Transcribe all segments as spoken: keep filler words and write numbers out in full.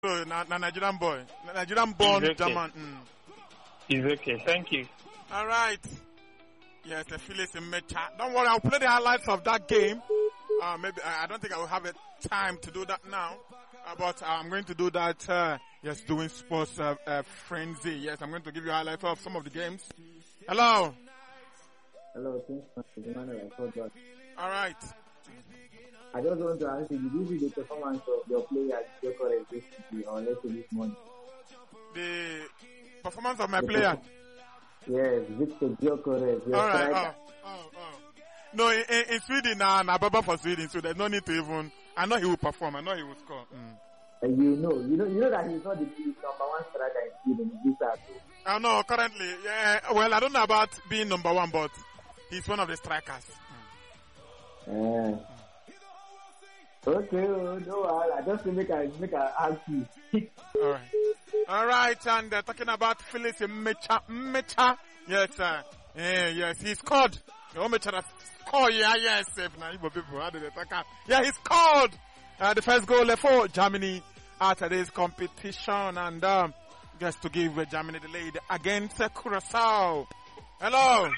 So, na, na Nigerian boy. Na Nigerian born okay. German. Mm. It's okay. Thank you. All right. Yes, the Phillies in Mecha. Don't worry, I'll play the highlights of that game. Uh, maybe I don't think I will have a time to do that now, uh, but uh, I'm going to do that. Uh, yes, doing sports uh, uh, frenzy. Yes, I'm going to give you highlights of some of the games. Hello. Hello, thanks for the call. All right. I just want to ask you, did you see the performance of your player at Joker recently, or let's say this morning? The performance of my the player. Perform- yes, Victor Gyökeres. All right. Oh, oh, oh. No, in, in Sweden, nah, nah, Baba for Sweden, so there's no need to even. I know he will perform. I know he will score. Mm. Uh, you know, you know, you know that he's not the number one striker in Sweden. This too. I know currently. Yeah. Well, I don't know about being number one, but he's one of the strikers. Mm. Uh. Okay, oh, no, I just to make I make I ask you. All right, all right, and uh, talking about Phillips Mecha, Mecha, yes, uh, yeah, yes, he scored. The Mecha scored, yeah, yes, now Igbo people, how did they talk out? Yeah, he scored uh, the first goal for Germany at today's competition, and um, just to give uh, Germany the lead against uh, Curacao. Hello,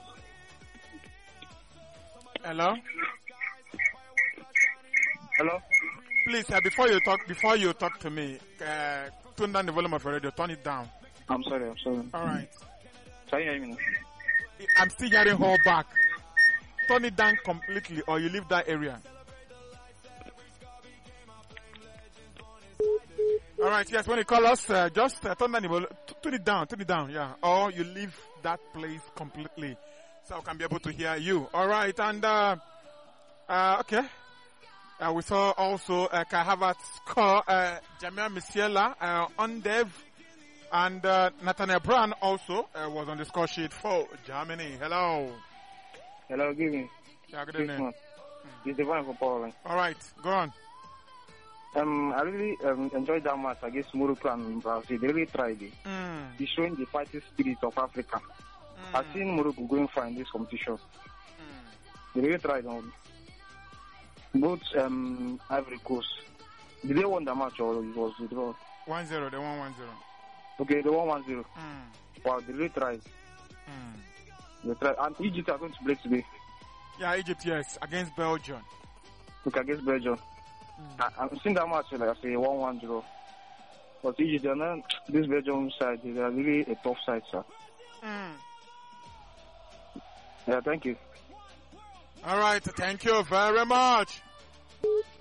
hello. Hello? Please, uh, before you talk, before you talk to me, uh, tune down the volume of your radio. Turn it down. I'm sorry, I'm sorry. All right. Can you hear me now? I'm still hearing her back. Turn it down completely, or you leave that area. All right. Yes. When you call us, uh, just uh, turn down the volume. Turn it down. Turn it down. Yeah. Or you leave that place completely, so I can be able to hear you. All right. And uh, uh okay. Uh, we saw also uh, Kai Havertz score, uh, Jamia Musiala, uh, Undev, and uh, Nathaniel Brown also uh, was on the score sheet for Germany. Hello. Hello, good evening. Yeah, good evening. It's Divine for Poland. All right, go on. Um, I really um, enjoyed that match against Morocco and Brazil. They really tried it. Mm. They're showing the fighting spirit of Africa. Mm. I've seen Morocco going far in this competition. Mm. They really tried on. Both um, Ivory Coast. Did they won the match or it was the draw? one zero, they won one zero. Okay, they won one zero. Mm. Wow, they really tried. Mm. They tried. And Egypt are going to play today. Yeah, Egypt, yes, against Belgium. Okay, against Belgium. Mm. I, I've seen that match, like I say, one one zero. But Egypt, they're not, this Belgium side, they are really a tough side, sir. Mm. Yeah, thank you. All right, thank you very much.